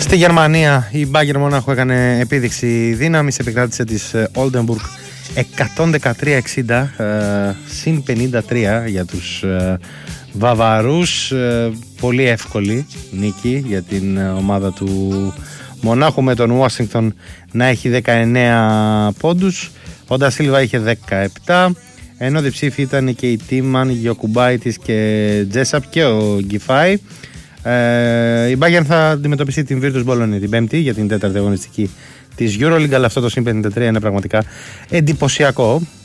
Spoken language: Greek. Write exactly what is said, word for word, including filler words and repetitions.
Στη Γερμανία η Bayern Μονάχου έκανε επίδειξη δύναμης, επικράτησε της Oldenburg εκατόν δεκατρία εξήντα, ε, συν πενήντα τρία για τους ε, Βαβαρούς. Ε, πολύ εύκολη νίκη για την ομάδα του Μονάχου, με τον Ουάσιγκτον να έχει δεκαεννέα πόντους, ο Ντασίλβα είχε δεκαεπτά, ενώ διψήφοι ήταν και η Τίμαν, Γιοκουμπάιτης και Τζέσαπ και ο Γκιφάι. Ε, η Bayern θα αντιμετωπιστεί την Virtus Bologna την Πέμπτη για την τέταρτη αγωνιστική της EuroLeague, αλλά αυτό το συν πενήντα τρία είναι πραγματικά εντυπωσιακό